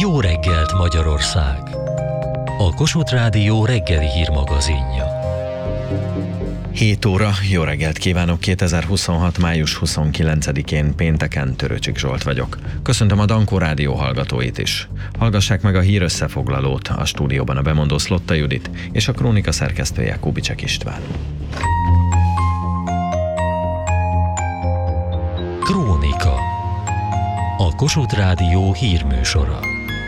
Jó reggelt Magyarország! A Kossuth Rádió reggeli hírmagazinja. 7 óra, jó reggelt kívánok, 2026. május 29-én pénteken Törőcsik Zsolt vagyok. Köszöntöm a Dankó Rádió hallgatóit is. Hallgassák meg a hírösszefoglalót, a stúdióban a bemondó Szlotta Judit és a krónika szerkesztője Kubicsek István. Krónika. A Kossuth Rádió hírműsora.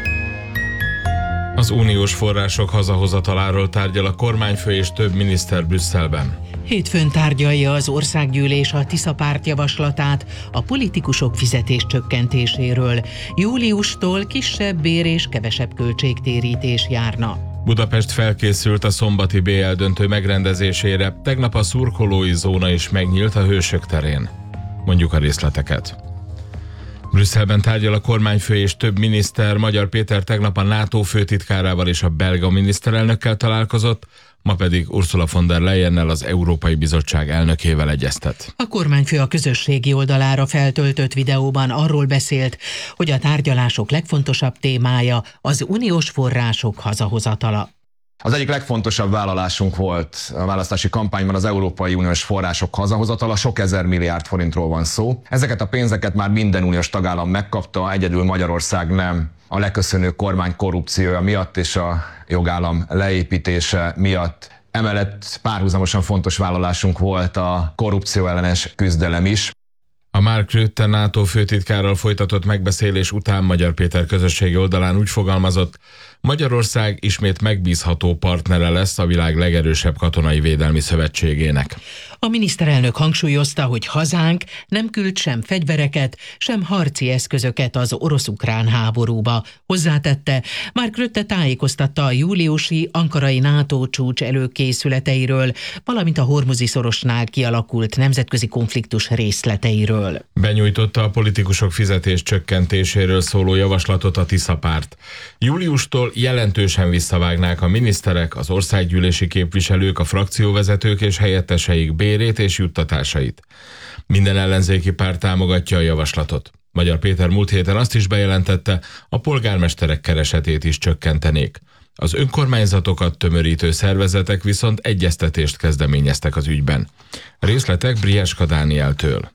Az uniós források hazahozataláról tárgyal a kormányfő és több miniszter Brüsszelben. Hétfőn tárgyalja az országgyűlés a Tisza párt javaslatát a politikusok fizetéscsökkentéséről. Júliustól kisebb bér és kevesebb költségtérítés járna. Budapest felkészült a szombati BL döntő megrendezésére, tegnap a szurkolói zóna is megnyílt a Hősök terén. Mondjuk a részleteket. Brüsszelben tárgyal a kormányfő és több miniszter. Magyar Péter tegnap a NATO főtitkárával és a belga miniszterelnökkel találkozott, ma pedig Ursula von der Leyennel, az Európai Bizottság elnökével egyeztet. A kormányfő a közösségi oldalára feltöltött videóban arról beszélt, hogy a tárgyalások legfontosabb témája az uniós források hazahozatala. Az egyik legfontosabb vállalásunk volt a választási kampányban az Európai Uniós források hazahozatala, sok ezer milliárd forintról van szó. Ezeket a pénzeket már minden uniós tagállam megkapta, egyedül Magyarország nem. A leköszönő kormány korrupciója miatt és a jogállam leépítése miatt. Emellett párhuzamosan fontos vállalásunk volt a korrupció ellenes küzdelem is. A Mark Rutte NATO főtitkárral folytatott megbeszélés után Magyar Péter közösségi oldalán úgy fogalmazott, Magyarország ismét megbízható partnere lesz a világ legerősebb katonai védelmi szövetségének. A miniszterelnök hangsúlyozta, hogy hazánk nem küld sem fegyvereket, sem harci eszközöket az orosz-ukrán háborúba. Hozzátette, Mark Rutte tájékoztatta a júliusi ankarai NATO csúcs előkészületeiről, valamint a Hormuzi-szorosnál kialakult nemzetközi konfliktus részleteiről. Benyújtotta a politikusok fizetés csökkentéséről szóló javaslatot a Tisza párt. Júliustól jelentősen visszavágnák a miniszterek, az országgyűlési képviselők, a frakcióvezetők és helyetteseik bérét és juttatásait. Minden ellenzéki párt támogatja a javaslatot. Magyar Péter múlt héten azt is bejelentette, a polgármesterek keresetét is csökkentenék. Az önkormányzatokat tömörítő szervezetek viszont egyeztetést kezdeményeztek az ügyben. Részletek Brieska Dánieltől.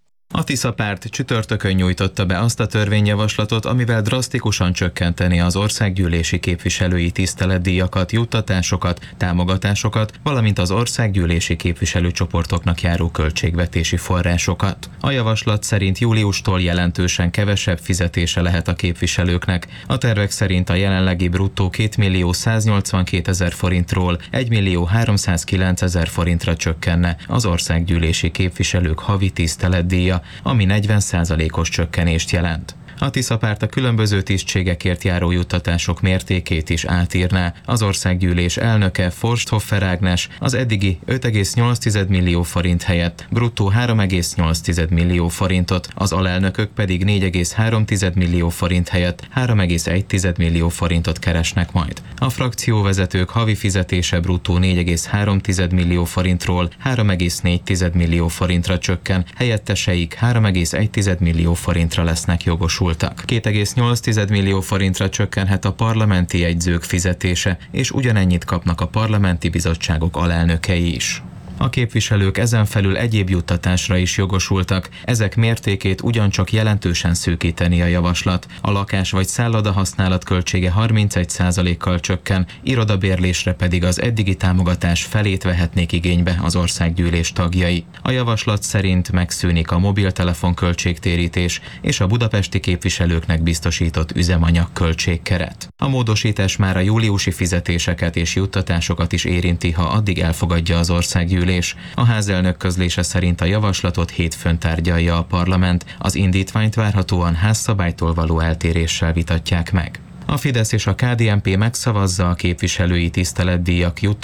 A Tisza párt csütörtökön nyújtotta be azt a törvényjavaslatot, amivel drasztikusan csökkenteni az országgyűlési képviselői tiszteletdíjakat, juttatásokat, támogatásokat, valamint az országgyűlési képviselőcsoportoknak járó költségvetési forrásokat. A javaslat szerint júliustól jelentősen kevesebb fizetése lehet a képviselőknek. A tervek szerint a jelenlegi bruttó 2.182.000 forintról 1.309.000 forintra csökkenne az országgyűlési képviselők havi tiszteletdíja, ami 40%-os csökkenést jelent. A Tisza párt a különböző tisztségekért járó juttatások mértékét is átírná. Az országgyűlés elnöke, Forsthoffer Ágnes az eddigi 5,8 millió forint helyett bruttó 3,8 millió forintot, az alelnökök pedig 4,3 millió forint helyett 3,1 millió forintot keresnek majd. A frakcióvezetők havi fizetése bruttó 4,3 millió forintról 3,4 millió forintra csökken, helyetteseik 3,1 millió forintra lesznek jogosultak. 2,8 millió forintra csökkenhet a parlamenti jegyzők fizetése, és ugyanennyit kapnak a parlamenti bizottságok alelnökei is. A képviselők ezen felül egyéb juttatásra is jogosultak, ezek mértékét ugyancsak jelentősen szűkíteni a javaslat. A lakás vagy szálloda használat költsége 31%-kal csökken, irodabérlésre pedig az eddigi támogatás felét vehetnék igénybe az országgyűlés tagjai. A javaslat szerint megszűnik a mobiltelefon költségtérítés és a budapesti képviselőknek biztosított üzemanyag költségkeret. A módosítás már a júliusi fizetéseket és juttatásokat is érinti, ha addig elfogadja az országgyűlés. A házelnök közlése szerint a javaslatot hétfőn tárgyalja a parlament, az indítványt várhatóan házszabálytól való eltéréssel vitatják meg. A Fidesz és a KDNP megszavazza a képviselői tiszteletdíjak